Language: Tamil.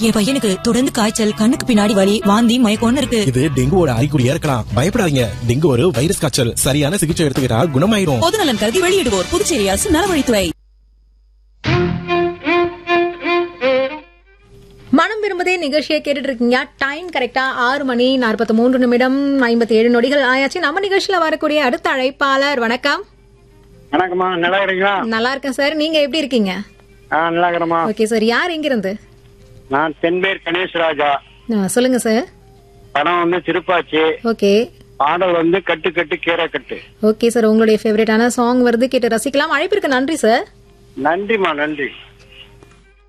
என் பையனுக்கு தொடர்ந்து காய்ச்சல், கண்ணுக்கு பின்னாடி வலி, வாந்தி, மயக்கம்னு இருக்கு. இது டெங்குவோட அறிகுறியா இருக்கலாம். பயப்படாதீங்க. டெங்கு ஒரு வைரஸ் காய்ச்சல். சரியான சிகிச்சை எடுத்துக்கிட்டா குணமாயிரும். பொதுநலன் கருதி வெளியிடுவோர் புதுச்சேரி அரசு நலவழித்துறை. மனம் விரும்பதே நிகழ்ச்சியை கேட்டுட்டு இருக்கீங்க. டைம் கரெக்டா 6:43 நொடிகள் ஆயாச்சு. நம்ம நிகழ்ச்சியில வரக்கூடிய அடுத்த அழைப்பாளர். வணக்கம். வணக்கம்மா, நல்லா இருக்கீங்களா? நல்லா இருக்கேன் சார், நீங்க எப்படி இருக்கீங்க? நல்லா இருக்கிறேம்மா. ஓகே சார், யார் எங்க இருந்து? நான் தென்பேர் கணேஷ் ராஜா. சொல்லுங்க சார். படம் திருப்பாச்சி. ஓகே. பாடல் கட்டு கட்டு கீரை கட்டு. ஓகே சார், உங்களுடைய ஃபேவரட்டான சாங் வருது, கேட்டு ரசிக்கலாம். அழைப்பிற்கு நன்றி சார். நன்றிமா, நன்றி.